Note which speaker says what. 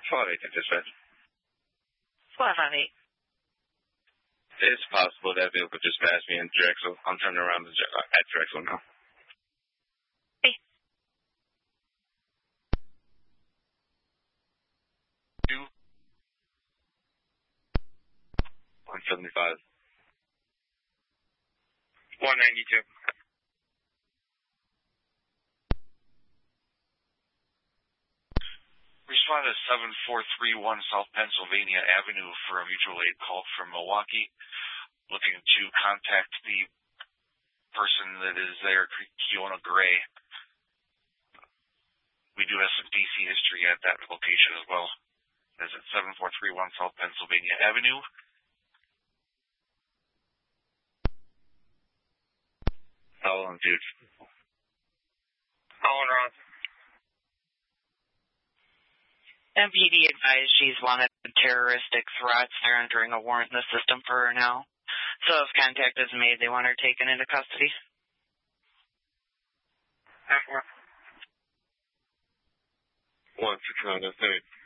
Speaker 1: 508 to dispatch.
Speaker 2: 458.
Speaker 1: It's possible that vehicle just passed me in Drexel. I'm turning around at Drexel now.
Speaker 2: Hey.
Speaker 1: 175. 192.
Speaker 3: Respond to 7431 South Pennsylvania Avenue for a mutual aid call from Milwaukee. Looking to contact the person that is there, Kiona Gray. We do have some DC history at that location as well. That's at 7431 South Pennsylvania Avenue.
Speaker 1: How long, dude?
Speaker 4: Colin Ross.
Speaker 2: MPD advised she's wanted terroristic threats. They're entering a warrant in the system for her now. So if contact is made, they want her taken into custody.
Speaker 4: 10-4.
Speaker 1: 169,